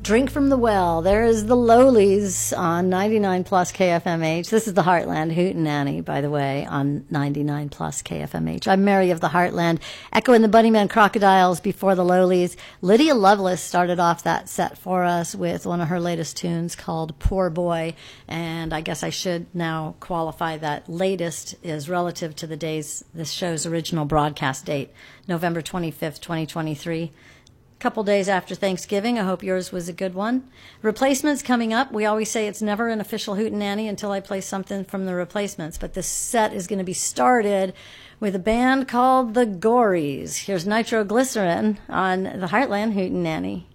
Drink from the Well. There is the Lowlies on 99 plus KFMH. This is the Heartland Hootenanny, by the way, on 99 plus KFMH. I'm Mary of the Heartland. Echoing the Bunnyman Crocodiles before the Lowlies. Lydia Lovelace started off that set for us with one of her latest tunes called Poor Boy. And I guess I should now qualify that latest is relative to the days, this show's original broadcast date, November 25th, 2023. Couple days after Thanksgiving. I hope yours was a good one. Replacements coming up. We always say it's never an official Hootenanny until I play something from the Replacements, but this set is going to be started with a band called the Gories. Here's Nitroglycerin on the Heartland Hootenanny.